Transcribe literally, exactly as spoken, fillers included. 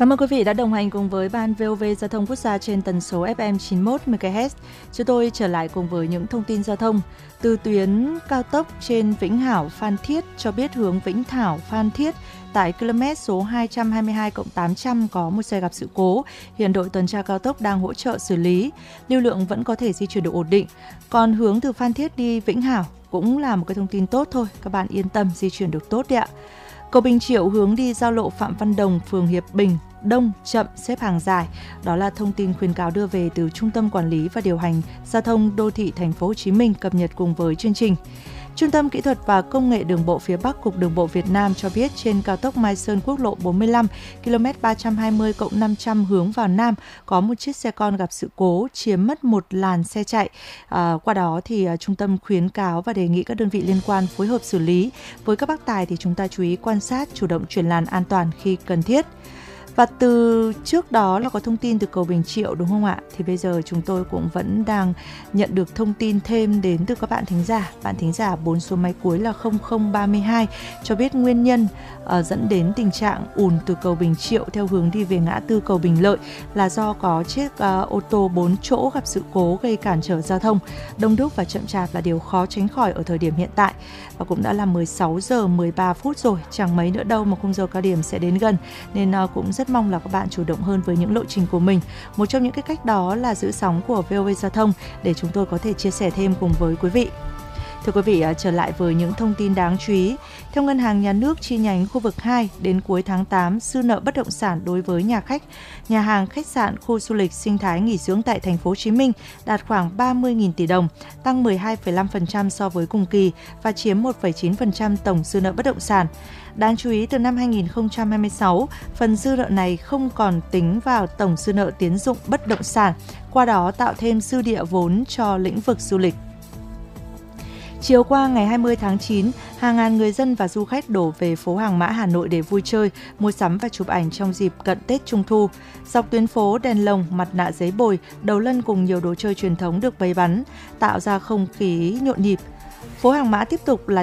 Cảm ơn quý vị đã đồng hành cùng với Ban vê o vê Giao thông Quốc gia trên tần số ép em chín mươi mốt mê ga héc. Chúng tôi trở lại cùng với những thông tin giao thông. Từ tuyến cao tốc trên Vĩnh Hảo Phan Thiết cho biết hướng Vĩnh Thảo Phan Thiết tại km số hai trăm hai mươi hai cộng tám trăm có một xe gặp sự cố. Hiện đội tuần tra cao tốc đang hỗ trợ xử lý. Lưu lượng vẫn có thể di chuyển được ổn định. Còn hướng từ Phan Thiết đi Vĩnh Hảo cũng là một cái thông tin tốt thôi. Các bạn yên tâm di chuyển được tốt đấy ạ. Cầu Bình Triệu hướng đi giao lộ Phạm Văn Đồng, phường Hiệp Bình, đông, chậm, xếp hàng dài. Đó là thông tin khuyến cáo đưa về từ Trung tâm Quản lý và Điều hành Giao thông Đô thị Thành phố Hồ Chí Minh cập nhật cùng với chương trình. Trung tâm Kỹ thuật và Công nghệ Đường bộ phía Bắc Cục Đường bộ Việt Nam cho biết trên cao tốc Mai Sơn quốc lộ bốn mươi lăm, km ba trăm hai mươi cộng năm trăm hướng vào Nam có một chiếc xe con gặp sự cố chiếm mất một làn xe chạy. À, qua đó thì uh, trung tâm khuyến cáo và đề nghị các đơn vị liên quan phối hợp xử lý. Với các bác tài thì chúng ta chú ý quan sát, chủ động chuyển làn an toàn khi cần thiết. Và từ trước đó là có thông tin từ cầu Bình Triệu đúng không ạ? Thì bây giờ chúng tôi cũng vẫn đang nhận được thông tin thêm đến từ các bạn thính giả. Bạn thính giả bốn số máy cuối là không không ba hai cho biết nguyên nhân uh, dẫn đến tình trạng ùn từ cầu Bình Triệu theo hướng đi về ngã tư cầu Bình Lợi là do có chiếc uh, ô tô bốn chỗ gặp sự cố gây cản trở giao thông. Đông đúc và chậm chạp là điều khó tránh khỏi ở thời điểm hiện tại. Và cũng đã là mười sáu giờ mười ba phút rồi, chẳng mấy nữa đâu mà khung giờ cao điểm sẽ đến gần. Nên uh, cũng rất mong là các bạn chủ động hơn với những lộ trình của mình. Một trong những cái cách đó là giữ sóng của vê o vê Giao thông để chúng tôi có thể chia sẻ thêm cùng với quý vị. Thưa quý vị, trở lại với những thông tin đáng chú ý. Theo Ngân hàng Nhà nước chi nhánh khu vực hai, đến cuối tháng tám, dư nợ bất động sản đối với nhà khách, nhà hàng, khách sạn, khu du lịch, sinh thái, nghỉ dưỡng tại Thành phố Hồ Chí Minh đạt khoảng ba mươi nghìn tỷ đồng, tăng mười hai phẩy năm phần trăm so với cùng kỳ và chiếm một phẩy chín phần trăm tổng dư nợ bất động sản. Đáng chú ý, từ năm hai nghìn không trăm hai mươi sáu, phần dư nợ này không còn tính vào tổng dư nợ tín dụng bất động sản, qua đó tạo thêm dư địa vốn cho lĩnh vực du lịch. Chiều qua ngày hai mươi tháng chín, hàng ngàn người dân và du khách đổ về phố Hàng Mã Hà Nội để vui chơi, mua sắm và chụp ảnh trong dịp cận Tết Trung thu. Dọc tuyến phố, đèn lồng, mặt nạ giấy bồi, đầu lân cùng nhiều đồ chơi truyền thống được bày bán, tạo ra không khí nhộn nhịp. Phố Hàng Mã tiếp tục là